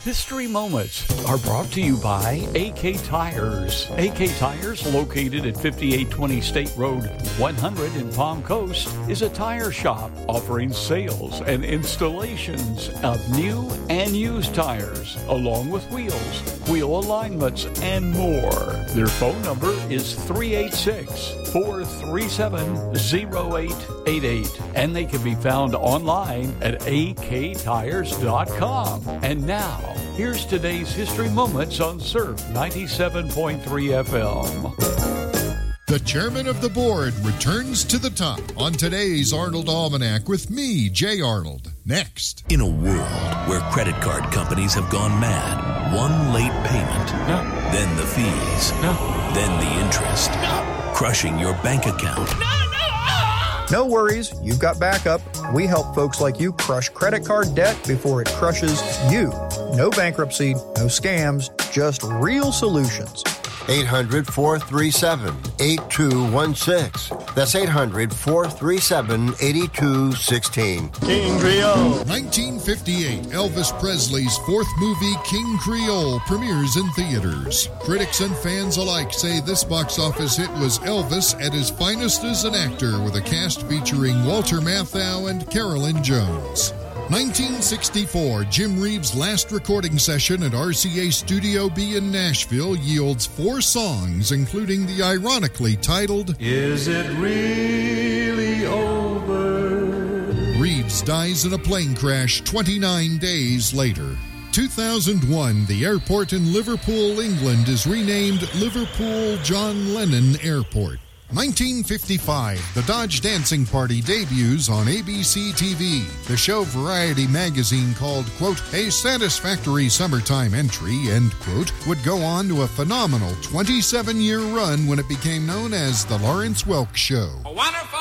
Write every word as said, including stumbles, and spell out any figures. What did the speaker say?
History Moments are brought to you by A K Tires. A K Tires, located at fifty-eight twenty State Road one hundred in Palm Coast, is a tire shop offering sales and installations of new and used tires, along with wheels, wheel alignments, and more. Their phone number is three eight six, four three seven, zero eight eight eight, and they can be found online at a k tires dot com. And now, here's today's History Moments on Surf ninety-seven point three F M. The chairman of the board returns to the top on today's Arnold Almanac with me, Jay Arnold. Next. In a world where credit card companies have gone mad, one late payment, no. then the fees, no. then the interest, no. crushing your bank account. No, no. No worries, you've got backup. We help folks like you crush credit card debt before it crushes you. No bankruptcy, no scams, just real solutions. eight hundred, four three seven, eight two one six. That's eight hundred, four three seven, eight two one six. King Creole. nineteen fifty-eight, Elvis Presley's fourth movie, King Creole, premieres in theaters. Critics and fans alike say this box office hit was Elvis at his finest as an actor, with a cast featuring Walter Matthau and Carolyn Jones. nineteen sixty-four, Jim Reeves' last recording session at R C A Studio B in Nashville yields four songs, including the ironically titled Is It Really Over? Reeves dies in a plane crash twenty-nine days later. two thousand one, the airport in Liverpool, England is renamed Liverpool John Lennon Airport. nineteen fifty-five, the Dodge Dancing Party debuts on A B C T V. The show Variety magazine called, quote, a satisfactory summertime entry, end quote, would go on to a phenomenal twenty-seven year run when it became known as The Lawrence Welk Show. A wonderful